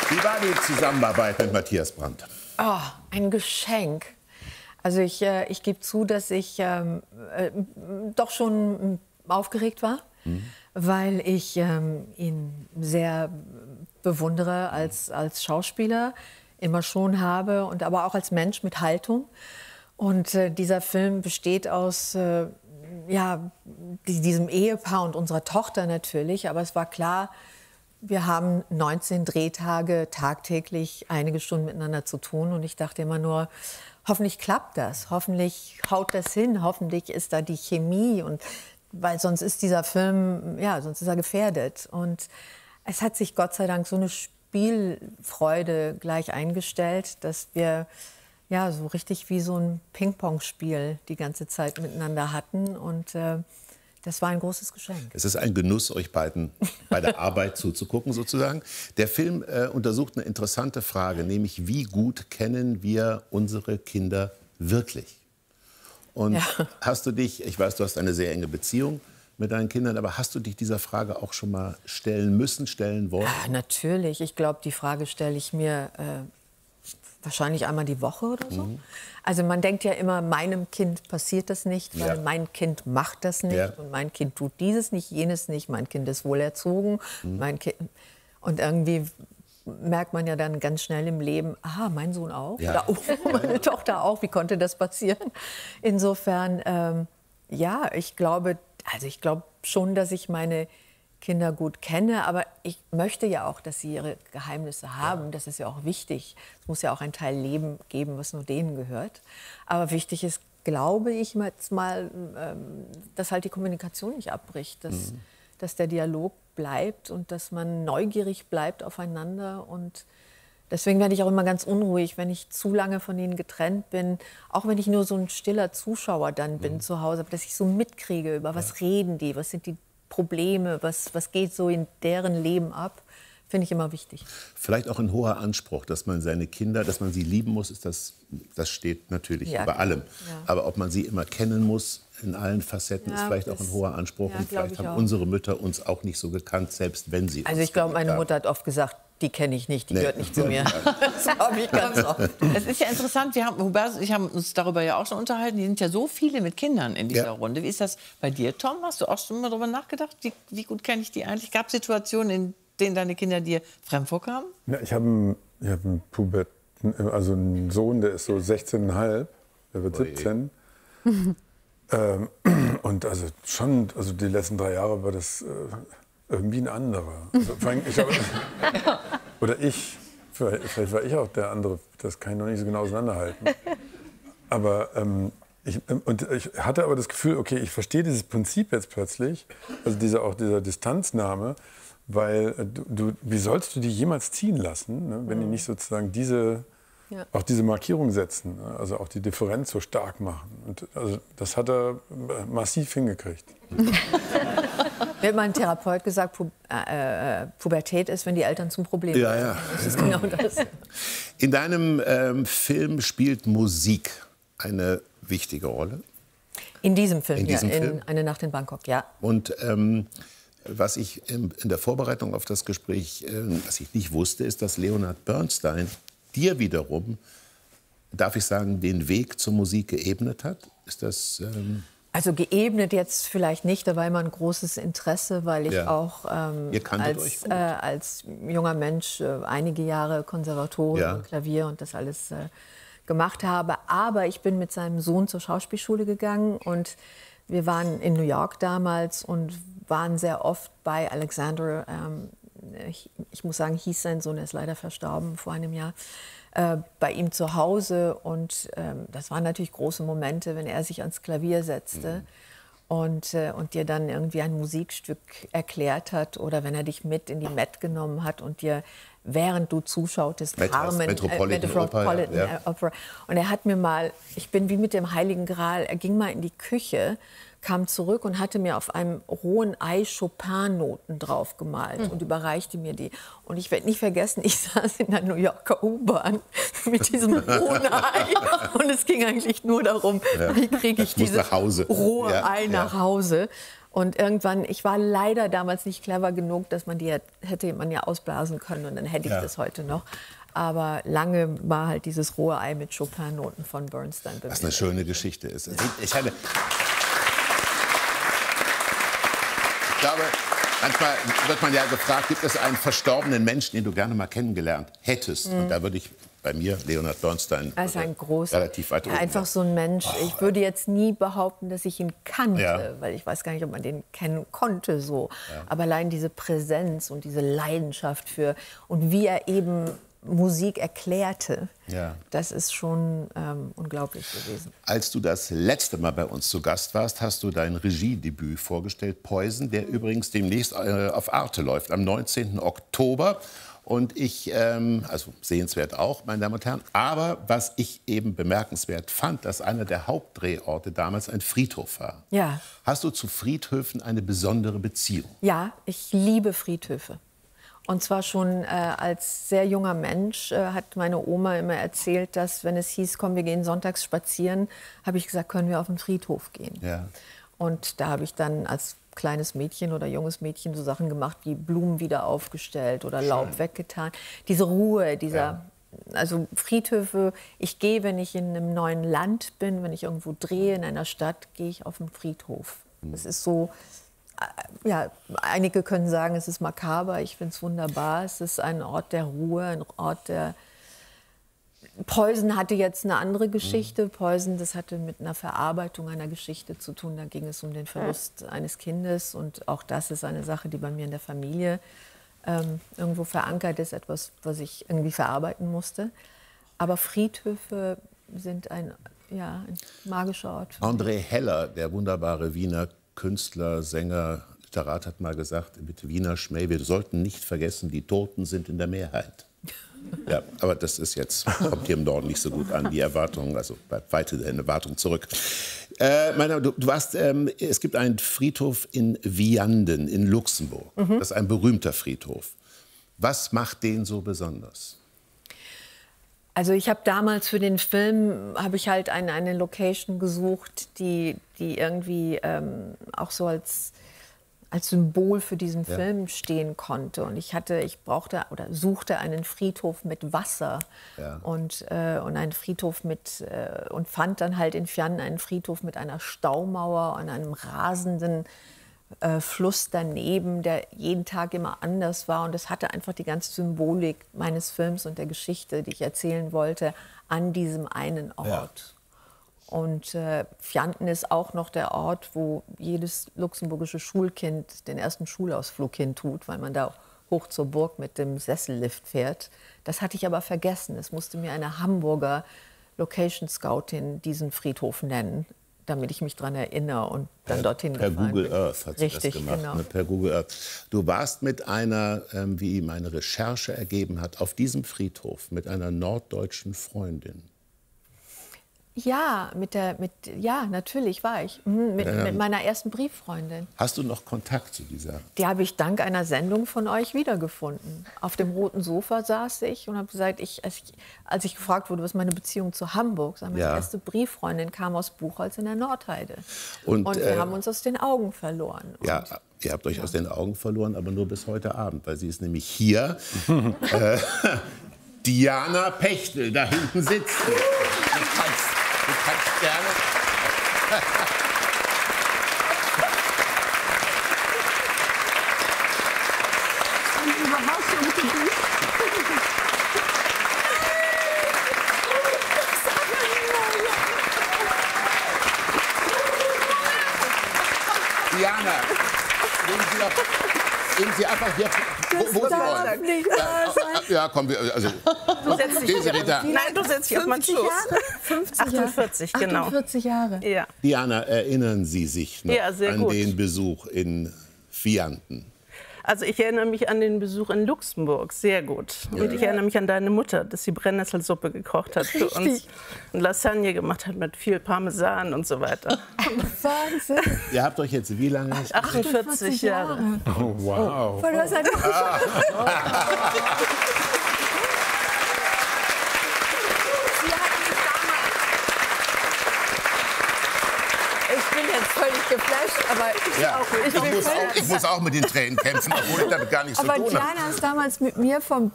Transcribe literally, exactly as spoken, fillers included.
Wie war die Zusammenarbeit mit Matthias Brandt? Oh, ein Geschenk. Also ich, äh, ich gebe zu, dass ich ähm, äh, doch schon aufgeregt war, mhm. weil ich ähm, ihn sehr bewundere als, als Schauspieler, immer schon habe, und aber auch als Mensch mit Haltung. Und äh, dieser Film besteht aus äh, ja, diesem Ehepaar und unserer Tochter natürlich, aber es war klar, wir haben neunzehn Drehtage tagtäglich einige Stunden miteinander zu tun, und ich dachte immer nur, hoffentlich klappt das, hoffentlich haut das hin, hoffentlich ist da die Chemie, und weil sonst ist dieser Film, ja, sonst ist er gefährdet. Und es hat sich Gott sei Dank so eine Spielfreude gleich eingestellt, dass wir ja so richtig wie so ein Ping-Pong-Spiel die ganze Zeit miteinander hatten, und äh, das war ein großes Geschenk. Es ist ein Genuss, euch beiden bei der Arbeit zuzugucken, sozusagen. Der Film äh, untersucht eine interessante Frage, nämlich wie gut kennen wir unsere Kinder wirklich? Und ja. hast du dich, ich weiß, du hast eine sehr enge Beziehung mit deinen Kindern, aber hast du dich dieser Frage auch schon mal stellen müssen, stellen wollen? Ja, natürlich. Ich glaube, die Frage stelle ich mir äh, wahrscheinlich einmal die Woche oder so. Mhm. Also man denkt ja immer, meinem Kind passiert das nicht, weil ja. mein Kind macht das nicht, ja. und mein Kind tut dieses nicht, jenes nicht, mein Kind ist wohlerzogen. Mhm. Mein Kind, und irgendwie merkt man ja dann ganz schnell im Leben, aha, mein Sohn auch, ja. oder oh, meine ja. Tochter auch, wie konnte das passieren? Insofern, ähm, ja, ich glaube, also ich glaube schon, dass ich meine Kinder gut kenne, aber ich möchte ja auch, dass sie ihre Geheimnisse haben. Ja. Das ist ja auch wichtig. Es muss ja auch ein Teil Leben geben, was nur denen gehört. Aber wichtig ist, glaube ich, jetzt mal, dass halt die Kommunikation nicht abbricht, dass, mhm. dass der Dialog bleibt und dass man neugierig bleibt aufeinander. Und deswegen werde ich auch immer ganz unruhig, wenn ich zu lange von ihnen getrennt bin, auch wenn ich nur so ein stiller Zuschauer dann bin mhm. zu Hause, dass ich so mitkriege, über was ja. reden die, was sind die Probleme, was, was geht so in deren Leben ab, finde ich immer wichtig. Vielleicht auch ein hoher Anspruch, dass man seine Kinder, dass man sie lieben muss, ist das, das steht natürlich ja, über allem. Ja. Aber ob man sie immer kennen muss, in allen Facetten, ja, ist vielleicht auch ein hoher Anspruch. Ja, und vielleicht haben auch unsere Mütter uns auch nicht so gekannt, selbst wenn sie Also ich glaube, meine haben. Mutter hat oft gesagt, die kenne ich nicht, die nee. gehört nicht zu mir. Das glaube ich ganz oft. Es ist ja interessant, wir haben, Hubert und ich haben uns darüber ja auch schon unterhalten, die sind ja so viele mit Kindern in dieser ja. Runde. Wie ist das bei dir, Tom? Hast du auch schon mal darüber nachgedacht? Wie, wie gut kenne ich die eigentlich? Gab es Situationen, in denen deine Kinder dir fremd vorkamen? Ja, ich habe einen, ich hab einen Pubert, also einen Sohn, der ist so sechzehn Komma fünf, der wird siebzehn. ähm, und also schon, also die letzten drei Jahre war das äh, irgendwie ein anderer. Also, ich glaub, oder ich, vielleicht, vielleicht war ich auch der andere, das kann ich noch nicht so genau auseinanderhalten. Aber ähm, ich, und ich hatte aber das Gefühl, okay, ich verstehe dieses Prinzip jetzt plötzlich, also diese, auch dieser Distanznahme, weil äh, du, du, wie sollst du die jemals ziehen lassen, ne, wenn die nicht sozusagen diese, ja. auch diese Markierung setzen, ne, also auch die Differenz so stark machen. Und also, das hat er massiv hingekriegt. Mir hat mein Therapeut gesagt, Pu äh, Pubertät ist, wenn die Eltern zum Problem ja, ja. Das ist genau das. In deinem ähm, Film spielt Musik eine wichtige Rolle. In diesem Film, in diesem ja, Film? in Eine Nacht in Bangkok, ja. Und ähm, was ich in, in der Vorbereitung auf das Gespräch, äh, was ich nicht wusste, ist, dass Leonard Bernstein dir wiederum, darf ich sagen, den Weg zur Musik geebnet hat. Ist das... Ähm Also geebnet jetzt vielleicht nicht, da war immer ein großes Interesse, weil ich ja. auch ähm, als, äh, als junger Mensch äh, einige Jahre Konservatorium, ja. Klavier und das alles äh, gemacht habe. Aber ich bin mit seinem Sohn zur Schauspielschule gegangen und wir waren in New York damals und waren sehr oft bei Alexander. Ähm, ich, ich muss sagen, hieß sein Sohn, er ist leider verstorben vor einem Jahr. Bei ihm zu Hause, und ähm, das waren natürlich große Momente, wenn er sich ans Klavier setzte mhm. und, äh, und dir dann irgendwie ein Musikstück erklärt hat, oder wenn er dich mit in die Met genommen hat und dir, während du zuschautest, Carmen, Metropolitan, äh, Metropolitan Opera, ja. Opera. Und er hat mir mal, ich bin wie mit dem Heiligen Gral, er ging mal in die Küche, kam zurück und hatte mir auf einem rohen Ei Chopin-Noten drauf gemalt mhm. und überreichte mir die. Und ich werde nicht vergessen, ich saß in der New Yorker U-Bahn mit diesem rohen Ei. Und es ging eigentlich nur darum, ja. wie kriege ich dieses rohe ja. Ei nach ja. Hause. Und irgendwann, ich war leider damals nicht clever genug, dass man die hätte man ja ausblasen können und dann hätte ich ja. das heute noch. Aber lange war halt dieses rohe Ei mit Chopin-Noten von Bernstein. Was eine schöne Geschichte ist. Ich hatte, ich glaube, manchmal wird man ja gefragt, gibt es einen verstorbenen Menschen, den du gerne mal kennengelernt hättest? Mhm. Und da würde ich bei mir Leonard Bernstein er ist ein großer, relativ weit oben. Einfach so ein Mensch. Oh. Ich würde jetzt nie behaupten, dass ich ihn kannte, ja. weil ich weiß gar nicht, ob man den kennen konnte so. Ja. Aber allein diese Präsenz und diese Leidenschaft für und wie er eben Musik erklärte, ja. das ist schon ähm, unglaublich gewesen. Als du das letzte Mal bei uns zu Gast warst, hast du dein Regiedebüt vorgestellt, Poison, der übrigens demnächst äh, auf Arte läuft, am neunzehnten Oktober. Und ich, ähm, also sehenswert auch, meine Damen und Herren. Aber was ich eben bemerkenswert fand, dass einer der Hauptdrehorte damals ein Friedhof war. Ja. Hast du zu Friedhöfen eine besondere Beziehung? Ja, ich liebe Friedhöfe. Und zwar schon äh, als sehr junger Mensch äh, hat meine Oma immer erzählt, dass wenn es hieß, komm, wir gehen sonntags spazieren, habe ich gesagt, können wir auf den Friedhof gehen. Ja. Und da habe ich dann als kleines Mädchen oder junges Mädchen so Sachen gemacht, wie Blumen wieder aufgestellt oder Laub Schön. weggetan. Diese Ruhe, dieser, ja. also Friedhöfe, ich gehe, wenn ich in einem neuen Land bin, wenn ich irgendwo drehe in einer Stadt, gehe ich auf den Friedhof. Mhm. Das ist so, ja, einige können sagen, es ist makaber, ich finde es wunderbar. Es ist ein Ort der Ruhe, ein Ort der... Poison hatte jetzt eine andere Geschichte. Poison, das hatte mit einer Verarbeitung einer Geschichte zu tun. Da ging es um den Verlust eines Kindes. Und auch das ist eine Sache, die bei mir in der Familie ähm, irgendwo verankert ist. Etwas, was ich irgendwie verarbeiten musste. Aber Friedhöfe sind ein, ja, ein magischer Ort. André Heller, der wunderbare Wiener Künstler, Sänger, Literat, hat mal gesagt, mit Wiener Schmäh, wir sollten nicht vergessen, die Toten sind in der Mehrheit. Ja, aber das ist jetzt, kommt hier im Norden nicht so gut an, die Erwartungen, also bleibt weiterhin Erwartung zurück. Äh, meine, du, du warst, ähm, es gibt einen Friedhof in Vianden in Luxemburg. Mhm. Das ist ein berühmter Friedhof. Was macht den so besonders? Also ich habe damals für den Film, habe ich halt eine, eine Location gesucht, die, die irgendwie ähm, auch so als... als Symbol für diesen ja. Film stehen konnte. Und ich hatte, ich brauchte oder suchte einen Friedhof mit Wasser ja. und, äh, und einen Friedhof mit äh, und fand dann halt in Vianden einen Friedhof mit einer Staumauer und einem rasenden äh, Fluss daneben, der jeden Tag immer anders war. Und das hatte einfach die ganze Symbolik meines Films und der Geschichte, die ich erzählen wollte, an diesem einen Ort. Ja. Und äh, Vianden ist auch noch der Ort, wo jedes luxemburgische Schulkind den ersten Schulausflug hin tut, weil man da hoch zur Burg mit dem Sessellift fährt. Das hatte ich aber vergessen. Es musste mir eine Hamburger Location Scoutin diesen Friedhof nennen, damit ich mich daran erinnere und dann dorthin per gefahren Google bin. Earth hat sie Richtig, das gemacht, genau. ne, per Google Earth. Du warst mit einer, ähm, wie meine Recherche ergeben hat, auf diesem Friedhof mit einer norddeutschen Freundin. Ja, mit der, mit, ja, natürlich war ich. Mhm, mit, ähm, mit meiner ersten Brieffreundin. Hast du noch Kontakt zu dieser? Die habe ich dank einer Sendung von euch wiedergefunden. Auf dem roten Sofa saß ich und habe gesagt, ich, als, ich, als ich gefragt wurde, was meine Beziehung zu Hamburg sei, meine ja. erste Brieffreundin kam aus Buchholz in der Nordheide. Und, und wir äh, haben uns aus den Augen verloren. Ja, und, ihr habt euch ja. aus den Augen verloren, aber nur bis heute Abend, weil sie ist nämlich hier. äh, Diana Pechtel, da hinten sitzt sie. Du kannst, du kannst gerne. Diana, nehmen Sie doch, nehmen Sie einfach hier. Das wo, wo darf nicht wahr sein. Ja, komm, wir, also. Du setzt dich hier. Nein, du setzt dich auf meinen Schoß. fünfzig achtundvierzig, genau. achtundvierzig Jahre. Ja. Diana, erinnern Sie sich noch ja, sehr an gut. den Besuch in Vianden? Also ich erinnere mich an den Besuch in Luxemburg sehr gut. Und ja. ich erinnere mich an deine Mutter, dass sie Brennnesselsuppe gekocht hat für uns und Lasagne gemacht hat mit viel Parmesan und so weiter. Wahnsinn. Ihr habt euch jetzt wie lange? achtundvierzig Jahre. Oh, wow. Oh. Das hat ah. Ich bin jetzt völlig völlig geflasht. Aber ja, ich, ich, muss auch, ich muss auch mit den Tränen kämpfen, obwohl ich damit gar nichts zu tun habe. Aber Diana ist damals mit mir vom